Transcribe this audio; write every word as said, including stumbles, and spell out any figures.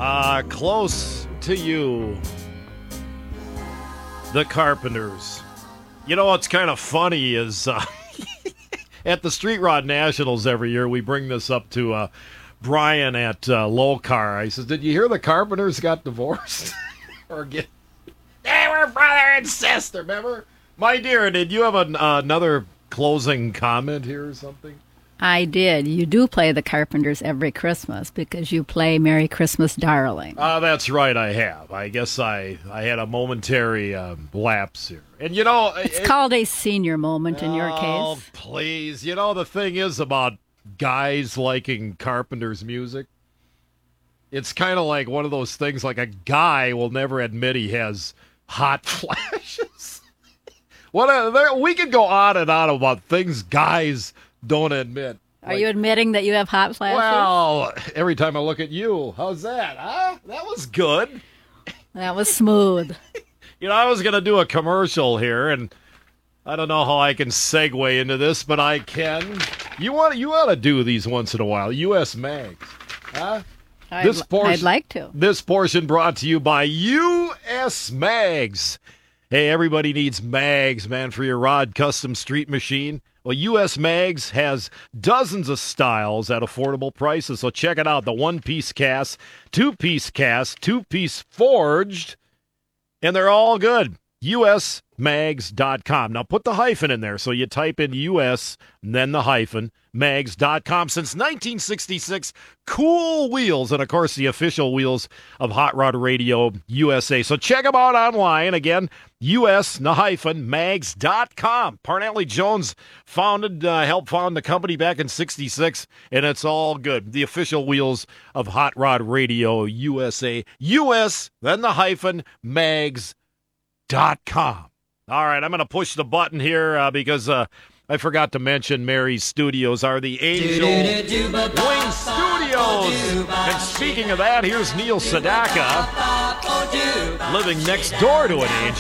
Uh, close to you. The Carpenters. You know what's kind of funny is uh, at the Street Rod Nationals every year, we bring this up to uh, Brian at uh, Locar. I says, did you hear the Carpenters got divorced? or get... They were brother and sister, remember? My dear, did you have an, uh, another closing comment here or something? I did. You do play the Carpenters every Christmas because you play Merry Christmas, Darling. Uh, that's right, I have. I guess I, I had a momentary um, lapse here. And, you know... It's it, called a senior moment in your oh, case. please. You know, the thing is about guys liking Carpenters music, it's kind of like one of those things, like a guy will never admit he has hot flashes. what a, there, we could go on and on about things guys don't admit. Are like, you admitting that you have hot flashes? Well, every time I look at you, how's that? Huh? That was good. That was smooth. You know, I was going to do a commercial here, and I don't know how I can segue into this, but I can. You want you ought to do these once in a while. U S Mags, huh? I'd, this portion, I'd like to. This portion brought to you by U S Mags. Hey, everybody needs mags, man, for your Rod Custom Street Machine. Well, U S Mags has dozens of styles at affordable prices, so check it out. The one-piece cast, two-piece cast, two-piece forged, and they're all good. U S mags dot com. Now, put the hyphen in there, so you type in U S and then the hyphen, mags dot com. Since nineteen sixty-six, cool wheels, and, of course, the official wheels of Hot Rod Radio U S A. So check them out online. Again, U S and the hyphen, mags dot com. Parnelli Jones founded, uh, helped found the company back in sixty-six, and it's all good. The official wheels of Hot Rod Radio U S A. U S, then the hyphen, mags dot com. All right, I'm going to push the button here uh, because uh, I forgot to mention Mary's Studios are the Angel Wing Studios. And speaking of that, here's Neil Sedaka living next door to an angel.